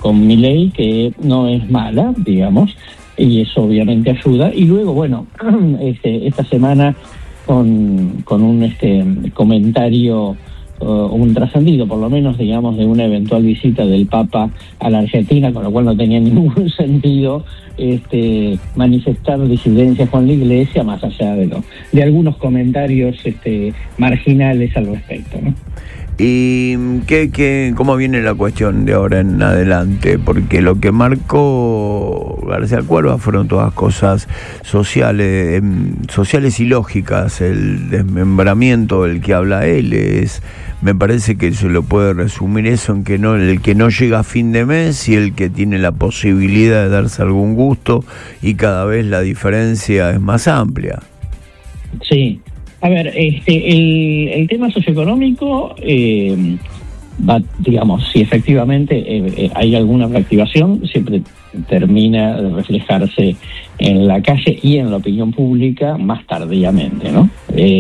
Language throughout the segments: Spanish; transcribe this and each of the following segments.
con Milei, que no es mala, digamos, y eso obviamente ayuda. Y luego, bueno, esta semana con un comentario, un trascendido, por lo menos, digamos, de una eventual visita del Papa a la Argentina, con lo cual no tenía ningún sentido manifestar disidencias con la Iglesia, más allá de algunos comentarios marginales al respecto, ¿no? ¿Y cómo viene la cuestión de ahora en adelante? Porque lo que marcó García Cuerva fueron todas cosas sociales y lógicas. El desmembramiento del que habla él me parece que se lo puede resumir eso en que el que no llega a fin de mes y el que tiene la posibilidad de darse algún gusto, y cada vez la diferencia es más amplia. Sí. A ver, el tema socioeconómico va, digamos, si efectivamente hay alguna reactivación, siempre termina de reflejarse en la calle y en la opinión pública más tardíamente, ¿no?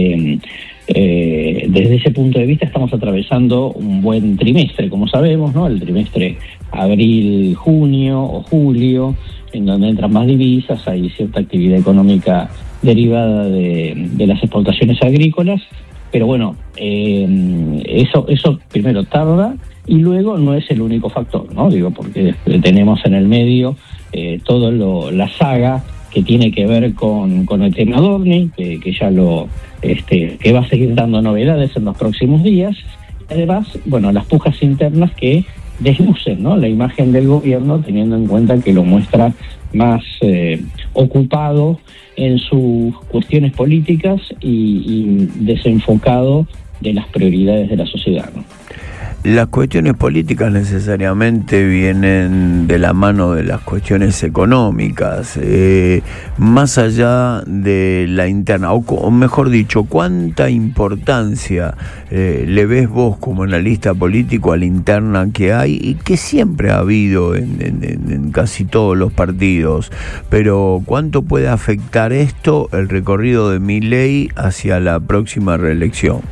Desde ese punto de vista estamos atravesando un buen trimestre, como sabemos, ¿no? El trimestre abril-junio o julio, en donde entran más divisas, hay cierta actividad económica derivada de las exportaciones agrícolas, pero bueno, eso primero tarda, y luego no es el único factor, ¿no? Digo, porque tenemos en el medio la saga que tiene que ver con el tema Adorni, que ya que va a seguir dando novedades en los próximos días. Además, bueno, las pujas internas que deslucen, ¿no?, la imagen del gobierno, teniendo en cuenta que lo muestra más ocupado en sus cuestiones políticas y desenfocado de las prioridades de la sociedad, ¿no? Las cuestiones políticas necesariamente vienen de la mano de las cuestiones económicas, más allá de la interna, o mejor dicho, ¿cuánta importancia le ves vos como analista político a la interna que hay y que siempre ha habido en casi todos los partidos? Pero ¿cuánto puede afectar esto el recorrido de Milei hacia la próxima reelección?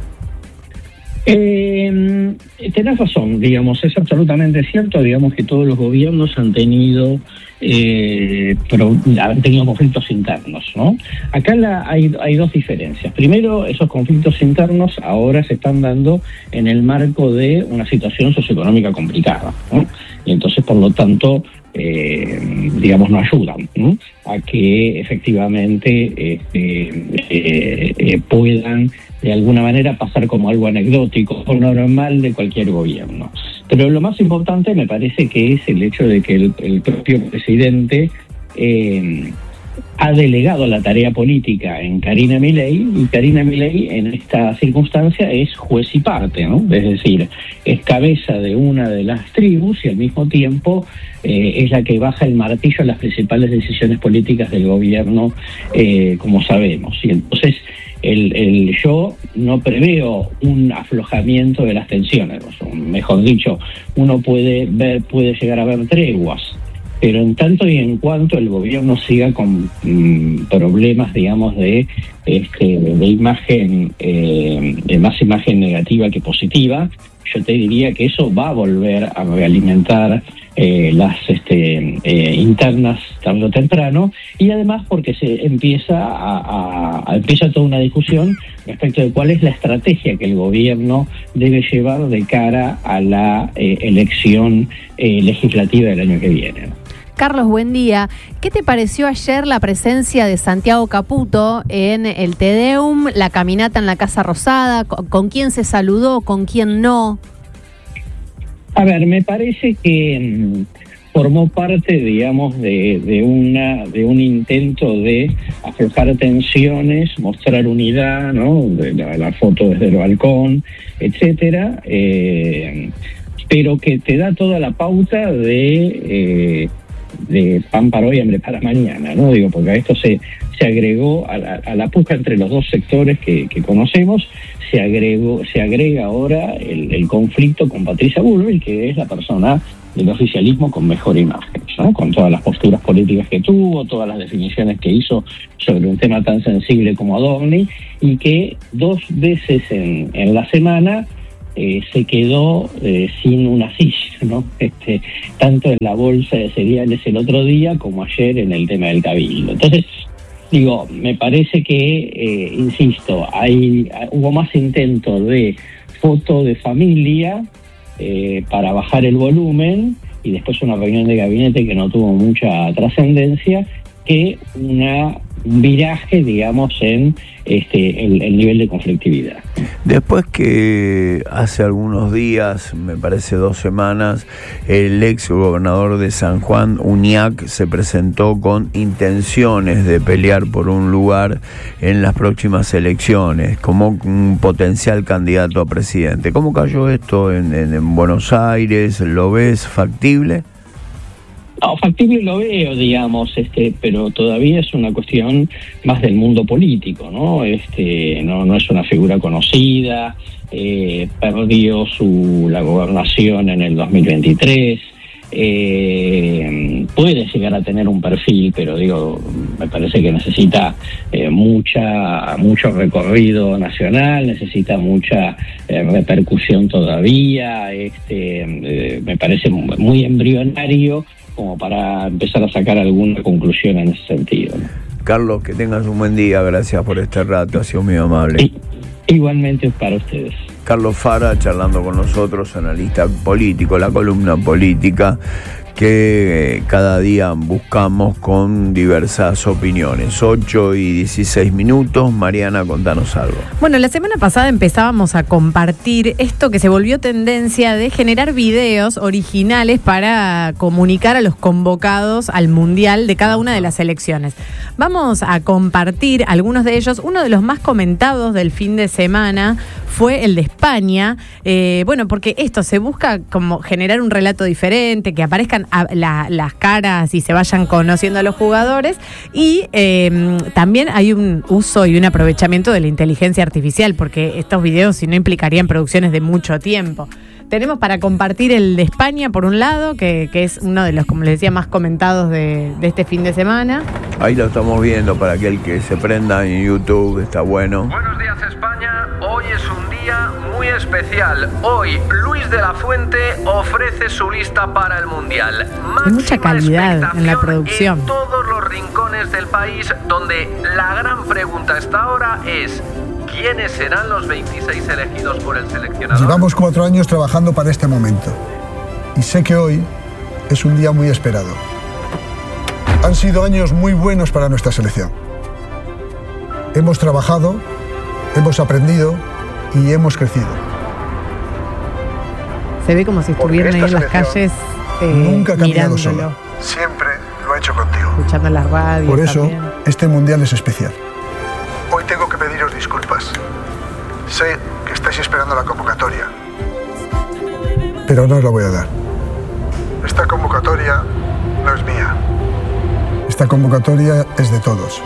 Tenés razón, digamos, es absolutamente cierto, digamos, que todos los gobiernos han tenido conflictos internos, ¿no? Acá hay dos diferencias. Primero, esos conflictos internos ahora se están dando en el marco de una situación socioeconómica complicada, ¿no? Y entonces, por lo tanto, digamos, no ayudan, ¿no?, a que efectivamente puedan de alguna manera pasar como algo anecdótico o normal de cualquier gobierno. Pero lo más importante me parece que es el hecho de que el propio presidente ha delegado la tarea política en Karina Milei, y Karina Milei en esta circunstancia es juez y parte, ¿no? Es decir, es cabeza de una de las tribus y al mismo tiempo es la que baja el martillo a las principales decisiones políticas del gobierno, como sabemos. Y entonces yo no preveo un aflojamiento de las tensiones, o mejor dicho, uno puede llegar a ver treguas, pero en tanto y en cuanto el gobierno siga con problemas, digamos, de imagen, más imagen negativa que positiva, yo te diría que eso va a volver a realimentar las internas tarde o temprano, y además porque se empieza toda una discusión respecto de cuál es la estrategia que el gobierno debe llevar de cara a la elección legislativa del año que viene. Carlos, buen día. ¿Qué te pareció ayer la presencia de Santiago Caputo en el Te Deum, la caminata en la Casa Rosada? ¿Con quién se saludó? ¿Con quién no? A ver, me parece que formó parte, digamos, de un intento de aflojar tensiones, mostrar unidad, ¿no?, de la foto desde el balcón, etcétera, pero que te da toda la pauta de pan para hoy, hambre para mañana, ¿no? Digo, porque a esto se agregó a la puja entre los dos sectores que conocemos, se agrega ahora el conflicto con Patricia Bullrich, que es la persona del oficialismo con mejor imagen, ¿no?, con todas las posturas políticas que tuvo, todas las definiciones que hizo sobre un tema tan sensible como Adorni, y que 2 veces en la semana se quedó sin una silla, ¿no? Tanto en la bolsa de cereales el otro día como ayer en el tema del cabildo. Entonces, digo, me parece que, insisto, hubo más intento de foto de familia para bajar el volumen y después una reunión de gabinete que no tuvo mucha trascendencia que un viraje, digamos, en el nivel de conflictividad. Después que hace algunos días, me parece 2 semanas, el ex gobernador de San Juan, Uñac, se presentó con intenciones de pelear por un lugar en las próximas elecciones como un potencial candidato a presidente. ¿Cómo cayó esto en Buenos Aires? ¿Lo ves factible? No, factible lo veo, digamos, pero todavía es una cuestión más del mundo político, ¿no? No es una figura conocida, perdió la gobernación en el 2023, puede llegar a tener un perfil, pero digo, me parece que necesita mucho recorrido nacional, necesita mucha repercusión todavía, me parece muy embrionario como para empezar a sacar alguna conclusión en ese sentido, ¿no? Carlos, que tengas un buen día, gracias por este rato, ha sido muy amable. Igualmente para ustedes. Carlos Fara charlando con nosotros, analista político, la columna política que cada día buscamos con diversas opiniones. 8:16. Mariana, contanos algo. Bueno, la semana pasada empezábamos a compartir esto que se volvió tendencia de generar videos originales para comunicar a los convocados al Mundial de cada una de las selecciones. Vamos a compartir algunos de ellos. Uno de los más comentados del fin de semana fue el de España. Bueno, porque esto se busca como generar un relato diferente, que aparezcan las caras y se vayan conociendo a los jugadores, y también hay un uso y un aprovechamiento de la inteligencia artificial, porque estos videos si no implicarían producciones de mucho tiempo. Tenemos para compartir el de España, por un lado, que es uno de los, como les decía, más comentados de este fin de semana. Ahí lo estamos viendo para aquel que se prenda en YouTube, está bueno. Buenos días, España. Hoy es un día muy especial. Hoy Luis de la Fuente ofrece su lista para el Mundial. Hay mucha calidad en la producción. En todos los rincones del país, donde la gran pregunta hasta ahora es: ¿quiénes serán los 26 elegidos por el seleccionador? Llevamos 4 años trabajando para este momento y sé que hoy es un día muy esperado. Han sido años muy buenos para nuestra selección. Hemos trabajado, hemos aprendido y hemos crecido. Se ve como si estuvieran ahí en las calles nunca ha caminado mirándolo, solo. Siempre lo ha hecho contigo. escuchando las radios. Por eso, también. este mundial es especial. Hoy tengo que pediros disculpas. Sé que estáis esperando la convocatoria, pero no os la voy a dar. Esta convocatoria no es mía. Esta convocatoria es de todos.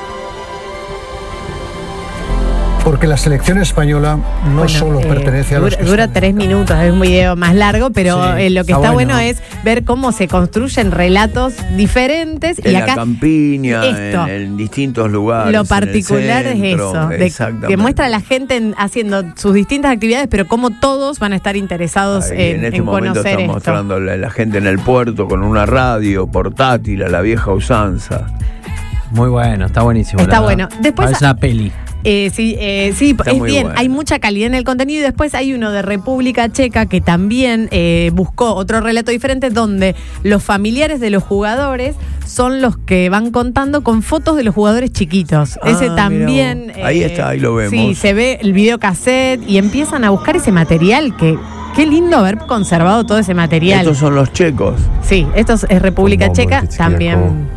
Porque la selección española no solo pertenece a los que dura 3 minutos, es un video más largo, pero sí, lo que está bueno es ver cómo se construyen relatos diferentes. En y acá, la campiña, esto, en distintos lugares. lo particular en el centro, es eso, que muestra a la gente haciendo sus distintas actividades, pero cómo todos van a estar interesados en este en momento conocer está esto. mostrando la gente en el puerto con una radio portátil a la vieja usanza. Muy bueno, está buenísimo. Está bueno. Después parece una peli. Sí, es bien, bueno. hay mucha calidad en el contenido. Y después hay uno de República Checa que también buscó otro relato diferente, donde los familiares de los jugadores son los que van contando con fotos de los jugadores chiquitos. Ese también... ahí está, ahí lo vemos. Sí, se ve el videocassette y empiezan a buscar ese material que... Qué lindo haber conservado todo ese material. Estos son los checos. Sí, esto es República Checa, también...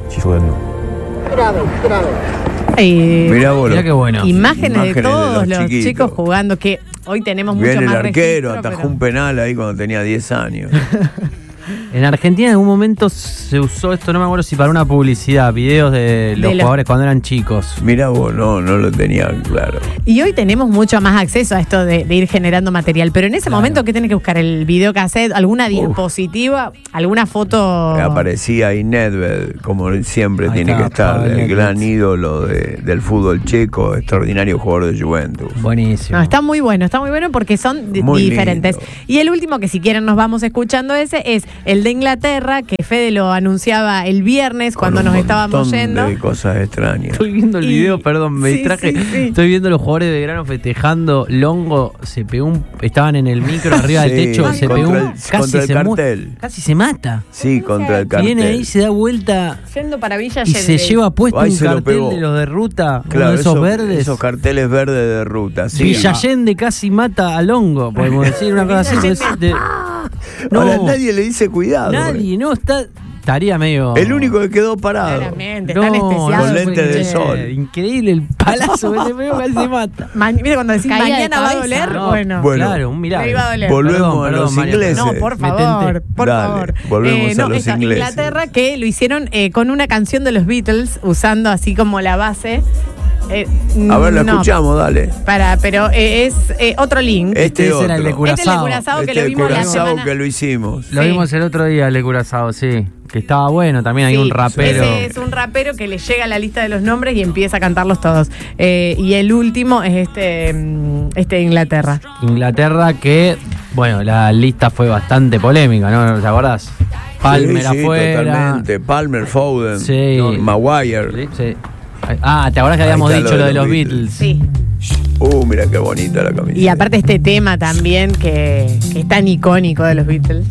Mirá vos, Mirá qué bueno. Imágenes de todos los chiquitos. chicos jugando, que hoy tenemos mucho Viene más el arquero, registro, atajó pero... un penal ahí cuando tenía 10 años. En Argentina en algún momento se usó esto, no me acuerdo si para una publicidad, videos de los jugadores cuando eran chicos. Mirá vos, no lo tenía claro. Y hoy tenemos mucho más acceso a esto de ir generando material, pero en ese momento, ¿qué tenés que buscar? ¿El videocassette? ¿Alguna diapositiva? ¿Alguna foto? Aparecía ahí Nedved, como siempre Ahí tiene está, que estar, Pavel el Nedved. gran ídolo del fútbol checo, extraordinario jugador de Juventus. Buenísimo. No, está muy bueno porque son Muy diferentes. lindo. Y el último, que si quieren nos vamos escuchando ese, es el de Inglaterra, que Fede lo anunciaba el viernes cuando nos estábamos yendo. De cosas extrañas. Estoy viendo el video, perdón, me Sí, distraje. sí, sí. Estoy viendo los jugadores de Belgrano festejando. Longo se pegó estaban en el micro arriba del Sí, techo, se contra pegó el- contra el cartel. casi se mata. Sí, contra el cartel. Viene ahí, se da vuelta Yendo para Villa y se lleva puesto Ahí un se lo cartel pegó. de los de ruta, uno Claro, de esos verdes. esos carteles verdes de ruta. Sí. Villa Allende casi mata a Longo, podemos decir una cosa así. No, Ahora nadie le dice cuidado. nadie, no, estaría medio... El único que quedó parado. Claramente, No, tan especial. con lente de fue sol. Increíble el palazo que le pegó, casi se mata. Mira, cuando decís Caída de mañana va a cabeza. doler, No, bueno. Bueno, claro, un milagro. Me iba a doler. Volvemos a los María. ingleses. No, por Me favor, tenté. por Dale, favor. volvemos a los esta, ingleses. Inglaterra, que lo hicieron con una canción de los Beatles, usando así como la base. A ver, lo no, escuchamos, dale. pero es otro link. Este Ese era el de otro. Curazao. Este es el de Curazao, que Este lo vimos la Curazao semana. que lo hicimos. Lo Sí. vimos el otro día, Le Curazao, sí. Que estaba bueno, también hay Sí, un rapero. Ese es un rapero que le llega a la lista de los nombres y empieza a cantarlos todos. Y el último es este de Inglaterra. Inglaterra que, bueno, la lista fue bastante polémica, ¿no? ¿Te acordás? Palmer Sí, afuera. totalmente. Palmer, Foden, Sí. Maguire. Sí. Ah, ¿te acordás que habíamos Ahí está dicho lo de los Beatles? Sí. Mira qué bonita la camiseta. Y aparte este tema también que es tan icónico de los Beatles.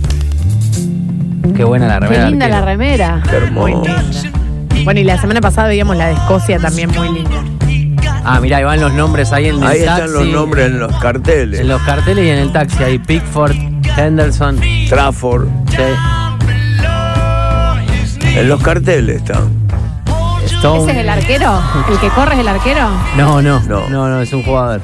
Qué buena la remera. Qué linda la remera. Qué Muy hermoso. linda. Bueno, y la semana pasada veíamos la de Escocia también muy linda. Ah, mirá, ahí van los nombres ahí en el Ahí taxi. están los nombres en los carteles. En los carteles y en el taxi. Ahí Pickford, Henderson. Trafford. Sí. En los carteles están. Stone. ¿Ese es el arquero? ¿El que corre es el arquero? No, es un jugador.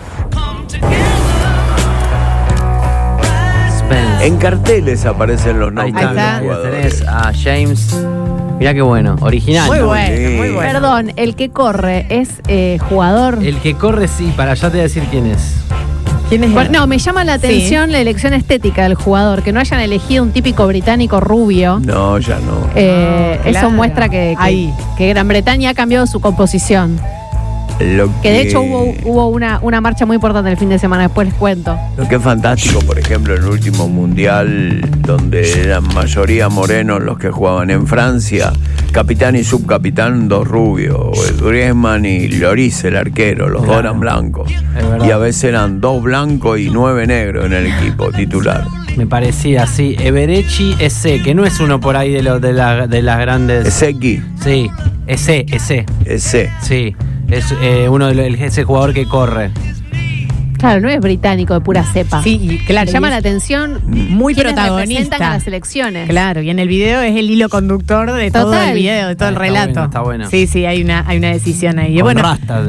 Spence. En carteles aparecen los Ahí nombres de está, los jugadores. tenés a James. Mirá qué bueno, original. Muy ¿no? bueno, Sí. muy bueno. Perdón, el que corre es jugador. El que corre, sí, para allá te voy a decir quién es. ¿Quién es? Bueno, no, me llama la atención la elección estética del jugador, que no hayan elegido un típico británico rubio. No, ya no. claro. Eso muestra que Gran Bretaña ha cambiado su composición. Que de hecho hubo una marcha muy importante el fin de semana, después les cuento. Lo que es fantástico, por ejemplo, en el último mundial, donde eran mayoría morenos los que jugaban en Francia, capitán y subcapitán, dos rubios, Griezmann y Lloris, el arquero, los dos eran blancos. Es verdad. Y a veces eran 2 blancos y 9 negros en el equipo titular. Me parecía así. Eberechi ese, que no es uno por ahí de las grandes. Ezeki, Sí, ese. Sí, es ese jugador que corre. Claro, no es británico de pura cepa. Sí, y claro. Llama y la es atención muy quienes protagonista. representan a las elecciones. Claro, y en el video es el hilo conductor de todo Total. el video, de todo el Está relato. bueno, está bueno. Sí, hay una decisión ahí. Y Con bueno, rastas.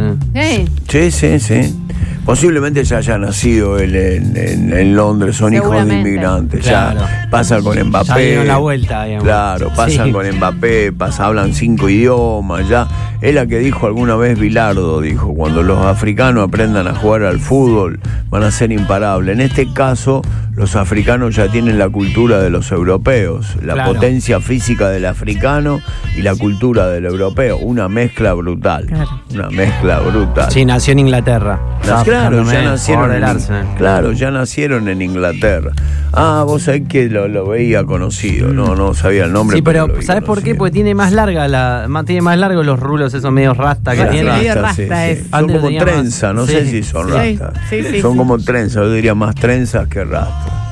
Sí. Posiblemente ya haya nacido él en Londres, son hijos de Seguramente. inmigrantes. Claro. Ya pasan con Ya Mbappé. dieron la vuelta, digamos. Claro, pasan Sí. con Mbappé, hablan 5 idiomas. Ya es la que dijo alguna vez Bilardo, dijo, cuando los africanos aprendan a jugar al fútbol van a ser imparables. En este caso, los africanos ya tienen la cultura de los europeos, la Claro. potencia física del africano y la cultura del europeo, una mezcla brutal. Claro. Una mezcla brutal. Sí, nació en Inglaterra. Claro, ya nacieron del Arsenal. claro, ya nacieron en Inglaterra. Vos sabés que lo veía conocido, no sabía el nombre. Sí, pero lo vi ¿sabes por qué? conocido. Porque tiene más largos los rulos esos medios rasta que Claro, tiene. medio Rastas, rasta es. Son Antes como tenía trenza, más- no sí, sé si son sí, rastas. sí, Son sí. como trenzas, yo diría más trenzas que rastas.